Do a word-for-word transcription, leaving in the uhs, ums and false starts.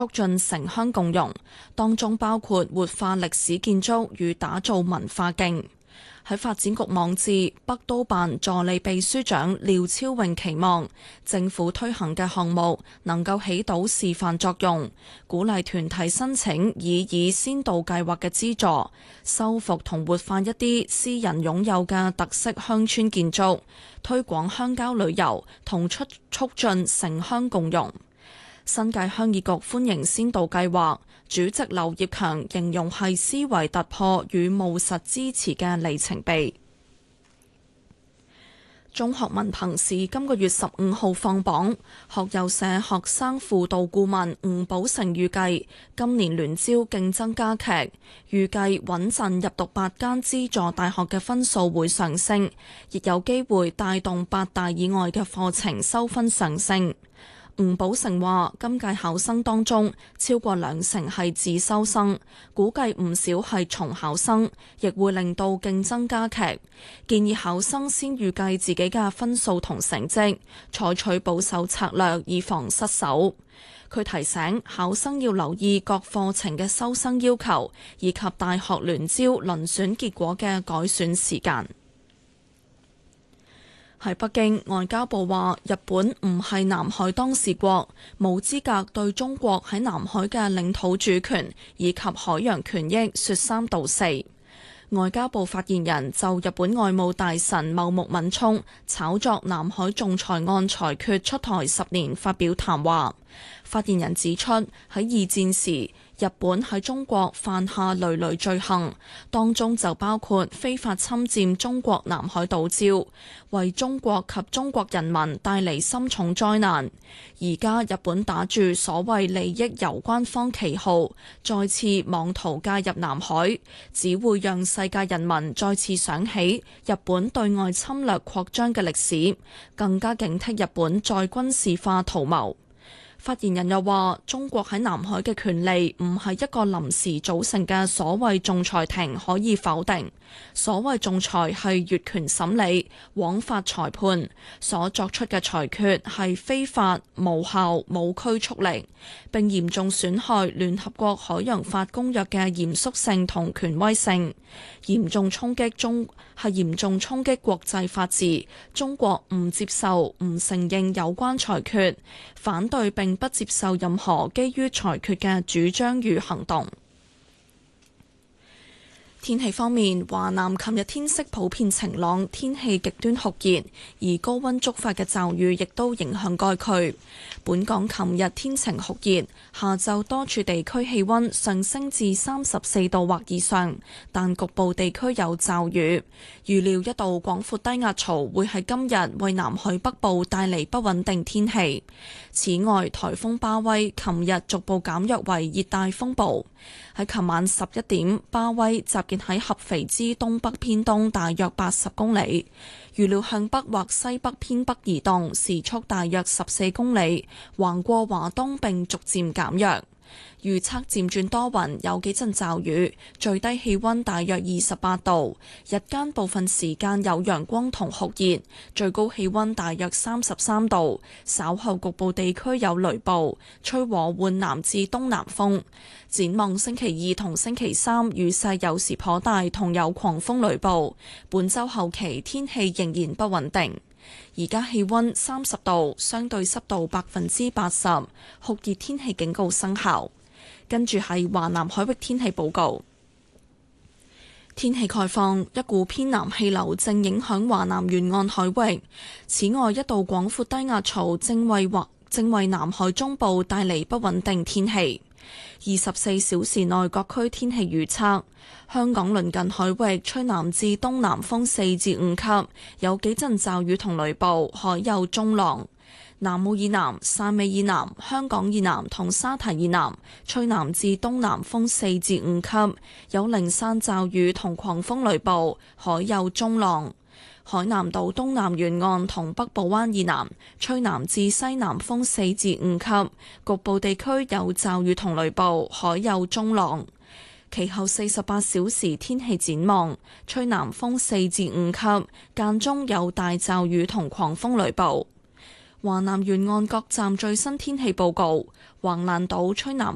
促進城鄉共融，當中包括活化歷史建築與打造文化徑。喺發展局網誌，北都辦助理秘書長廖超穎期望政府推行嘅項目能夠起到示範作用，鼓勵團體申請以以先導計劃嘅資助，修復同活化一啲私人擁有嘅特色鄉村建築，推廣鄉郊旅遊同促促進城鄉共融。新界鄉議局歡迎先導計劃，主席劉業強形容係思維突破與務實支持嘅里程碑。中學文憑試今個月十五號放榜，學友社學生輔導顧問吳寶成預計今年聯招競爭加劇，預計穩陣入讀八間資助大學嘅分數會上升，亦有機會帶動八大以外嘅課程收分上升。吳寶成話：今屆考生當中，超過兩成係自修生，估計唔少係重考生，亦會令到競爭加劇。建議考生先預計自己嘅分數同成績，採取保守策略，以防失手。佢提醒考生要留意各課程嘅收生要求，以及大學聯招遴選結果嘅改選時間。喺北京，外交部話日本唔係南海當事國，冇資格對中國喺南海嘅領土主權以及海洋權益說三道四。外交部發言人就日本外務大臣茂木敏充炒作南海仲裁案裁決出台十年發表談話。發言人指出，喺二戰時，日本喺中國犯下累累罪行，當中就包括非法侵佔中國南海島礁，為中國及中國人民帶嚟深重災難。而家日本打住所謂利益攸關方旗號，再次妄圖介入南海，只會讓世界人民再次想起日本對外侵略擴張嘅歷史，更加警惕日本再軍事化圖謀。發言人又話：中國喺南海嘅權利唔係一個臨時組成嘅所謂仲裁庭可以否定。所謂仲裁係越權審理、枉法裁判，所作出嘅裁決係非法、無效、冇拘束力，並嚴重損害聯合國海洋法公約嘅嚴肅性同權威性，嚴重衝擊中係嚴重衝擊國際法治。中國唔接受、唔承認有關裁決，反對並不接受任何基於裁決嘅主張與行動。天氣方面，華南琴日天色普遍晴朗，天氣極端酷熱，而高溫觸發嘅驟雨亦都影響該區。本港琴日天晴酷熱，下晝多處地區氣溫上升至三十四度或以上，但局部地區有驟雨。預料一道廣闊低壓槽會喺今日為南海北部帶嚟不穩定天氣。此外，颱風巴威琴日逐步減弱為熱帶風暴。喺琴晚十一點，巴威集結喺合肥之東北偏東大約八十公里，預料向北或西北偏北移動，時速大約十四公里，橫過華東並逐漸減弱。預測漸轉多雲，有幾陣驟雨，最低氣溫大約二十八度，日間部分時間有陽光同酷熱，最高氣溫大約三十三度。稍後局部地區有雷暴，吹和緩南至東南風。展望星期二同星期三雨勢有時頗大，同有狂風雷暴。本週後期天氣仍然不穩定。而家氣溫三十度，相對濕度百分之八十，酷熱天氣警告生效。跟住係華南海域天氣報告。天氣概況，一股偏南氣流正影響華南沿岸海域。此外，一道廣闊低壓槽正為或正為南海中部帶嚟不穩定天氣。二十四小時內各區天氣預測：香港鄰近海域吹南至東南風四至五級，有幾陣驟雨同雷暴，海有中浪。南澳以南、汕尾以南、香港以南同沙堤以南吹南至東南風四至五級，有零散驟雨同狂風雷暴，海有中浪。海南島東南沿岸同北部灣以南吹南至西南風四至五級，局部地區有驟雨同雷暴，海有中浪。其後四十八小時天氣展望，吹南風四至五級，間中有大驟雨同狂風雷暴。華南沿岸各站最新天氣報告：橫瀾島吹南